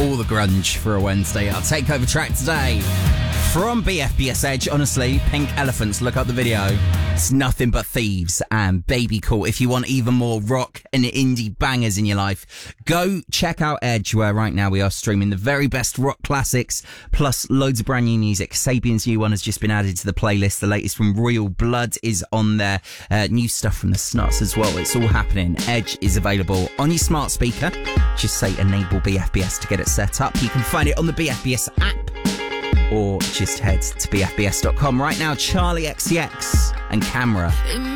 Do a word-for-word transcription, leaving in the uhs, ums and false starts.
all the grunge for a Wednesday. Our takeover track today from B F B S Edge. Honestly, Pink Elephants, look up the video. It's Nothing But Thieves and Baby Cool. If you want even more rock and indie bangers in your life, go check out Edge, where right now we are streaming the very best rock classics, plus loads of brand new music. Sabian's new one has just been added to the playlist. The latest from Royal Blood is on there. Uh, new stuff from the Snuts as well. It's all happening. Edge is available on your smart speaker. Just say enable B F B S to get it set up. You can find it on the B F B S app, or just head to b f b s dot com right now. Charlie X C X and Camera.